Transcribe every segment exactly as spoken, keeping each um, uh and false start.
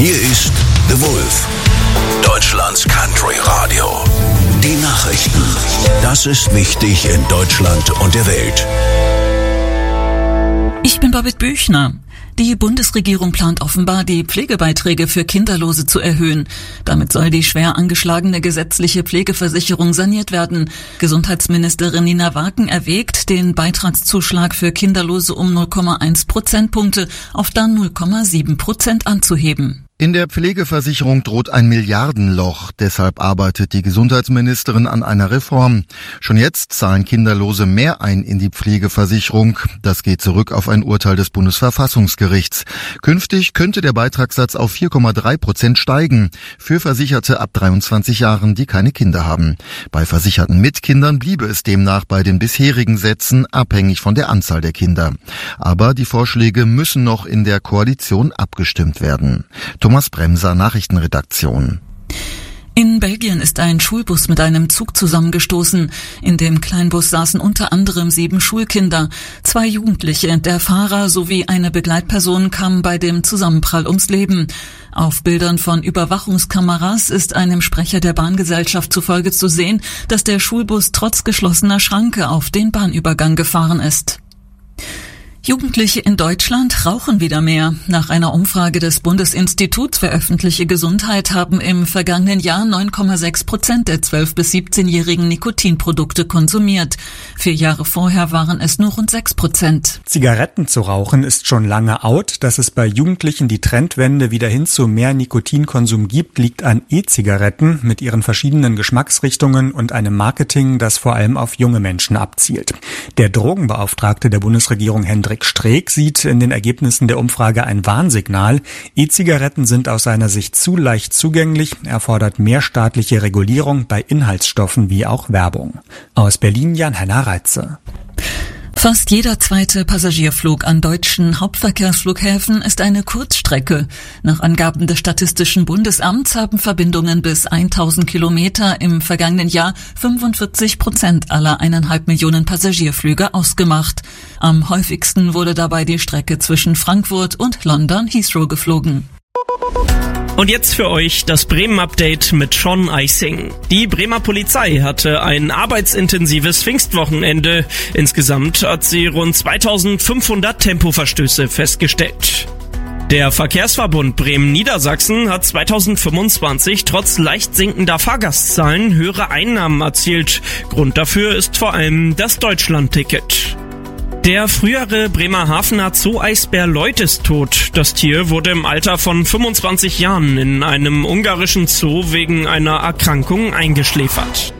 Hier ist The Wolf, Deutschlands Country Radio. Die Nachrichten. Das ist wichtig in Deutschland und der Welt. Ich bin Babette Büchner. Die Bundesregierung plant offenbar, die Pflegebeiträge für Kinderlose zu erhöhen. Damit soll die schwer angeschlagene gesetzliche Pflegeversicherung saniert werden. Gesundheitsministerin Nina Waken erwägt, den Beitragszuschlag für Kinderlose um null Komma eins Prozentpunkte auf dann null Komma sieben Prozent anzuheben. In der Pflegeversicherung droht ein Milliardenloch. Deshalb arbeitet die Gesundheitsministerin an einer Reform. Schon jetzt zahlen Kinderlose mehr ein in die Pflegeversicherung. Das geht zurück auf ein Urteil des Bundesverfassungsgerichts. Künftig könnte der Beitragssatz auf vier Komma drei Prozent steigen. Für Versicherte ab dreiundzwanzig Jahren, die keine Kinder haben. Bei Versicherten mit Kindern bliebe es demnach bei den bisherigen Sätzen, abhängig von der Anzahl der Kinder. Aber die Vorschläge müssen noch in der Koalition abgestimmt werden. Thomas Bremser, Nachrichtenredaktion. In Belgien ist ein Schulbus mit einem Zug zusammengestoßen. In dem Kleinbus saßen unter anderem sieben Schulkinder. Zwei Jugendliche, der Fahrer sowie eine Begleitperson kamen bei dem Zusammenprall ums Leben. Auf Bildern von Überwachungskameras ist einem Sprecher der Bahngesellschaft zufolge zu sehen, dass der Schulbus trotz geschlossener Schranke auf den Bahnübergang gefahren ist. Jugendliche in Deutschland rauchen wieder mehr. Nach einer Umfrage des Bundesinstituts für öffentliche Gesundheit haben im vergangenen Jahr neun Komma sechs Prozent der zwölf- bis siebzehnjährigen Nikotinprodukte konsumiert. Vier Jahre vorher waren es nur rund sechs Prozent. Zigaretten zu rauchen ist schon lange out. Dass es bei Jugendlichen die Trendwende wieder hin zu mehr Nikotinkonsum gibt, liegt an E-Zigaretten mit ihren verschiedenen Geschmacksrichtungen und einem Marketing, das vor allem auf junge Menschen abzielt. Der Drogenbeauftragte der Bundesregierung, Hendrik Streeck, sieht in den Ergebnissen der Umfrage ein Warnsignal. E-Zigaretten sind aus seiner Sicht zu leicht zugänglich. Er fordert mehr staatliche Regulierung bei Inhaltsstoffen wie auch Werbung. Aus Berlin Jan-Henner Reitze. Fast jeder zweite Passagierflug an deutschen Hauptverkehrsflughäfen ist eine Kurzstrecke. Nach Angaben des Statistischen Bundesamts haben Verbindungen bis tausend Kilometer im vergangenen Jahr fünfundvierzig Prozent aller eineinhalb Millionen Passagierflüge ausgemacht. Am häufigsten wurde dabei die Strecke zwischen Frankfurt und London Heathrow geflogen. Und jetzt für euch das Bremen-Update mit Sean Eising. Die Bremer Polizei hatte ein arbeitsintensives Pfingstwochenende. Insgesamt hat sie rund zweitausendfünfhundert Tempoverstöße festgestellt. Der Verkehrsverbund Bremen-Niedersachsen hat zweitausendfünfundzwanzig trotz leicht sinkender Fahrgastzahlen höhere Einnahmen erzielt. Grund dafür ist vor allem das Deutschland-Ticket. Der frühere Bremerhavener Zoo-Eisbär Lloyd ist tot. Das Tier wurde im Alter von fünfundzwanzig Jahren in einem ungarischen Zoo wegen einer Erkrankung eingeschläfert.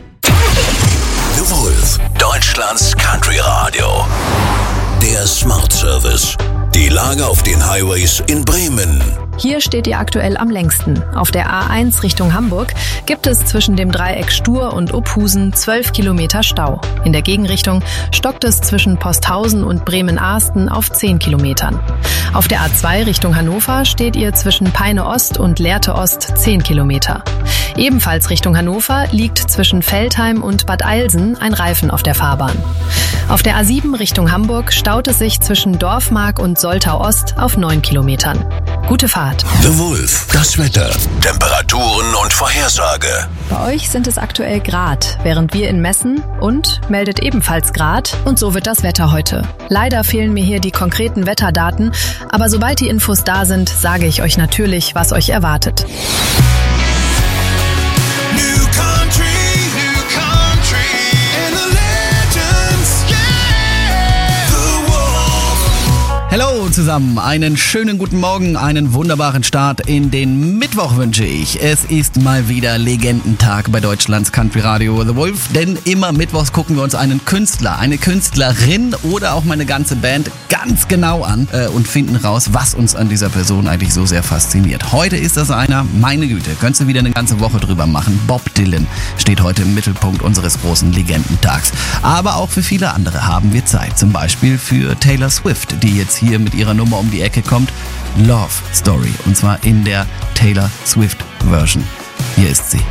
The Wolf, Deutschlands Country Radio. Der Smart Service. Die Lage auf den Highways in Bremen. Hier steht ihr aktuell am längsten. Auf der A eins Richtung Hamburg gibt es zwischen dem Dreieck Stur und Uphusen zwölf Kilometer Stau. In der Gegenrichtung stockt es zwischen Posthausen und Bremen-Ahsten auf zehn Kilometern. Auf der A zwei Richtung Hannover steht ihr zwischen Peine Ost und Lehrte Ost zehn Kilometer. Ebenfalls Richtung Hannover liegt zwischen Veltheim und Bad Eilsen ein Reifen auf der Fahrbahn. Auf der A sieben Richtung Hamburg staut es sich zwischen Dorfmark und Soltau Ost auf neun Kilometern. Gute Fahrt. The Wolf, das Wetter, Temperaturen und Vorhersage. Bei euch sind es aktuell Grad, während wir in Messen und meldet ebenfalls Grad. Und so wird das Wetter heute. Leider fehlen mir hier die konkreten Wetterdaten, aber sobald die Infos da sind, sage ich euch natürlich, was euch erwartet. Hallo zusammen, einen schönen guten Morgen, einen wunderbaren Start in den Mittwoch wünsche ich. Es ist mal wieder Legendentag bei Deutschlands Country Radio The Wolf, denn immer mittwochs gucken wir uns einen Künstler, eine Künstlerin oder auch mal eine ganze Band ganz genau an äh, und finden raus, was uns an dieser Person eigentlich so sehr fasziniert. Heute ist das einer, meine Güte, könntest du wieder eine ganze Woche drüber machen. Bob Dylan steht heute im Mittelpunkt unseres großen Legendentags. Aber auch für viele andere haben wir Zeit, zum Beispiel für Taylor Swift, die jetzt hier mit ihrer Nummer um die Ecke kommt. Love Story. Und zwar in der Taylor Swift Version. Hier ist sie.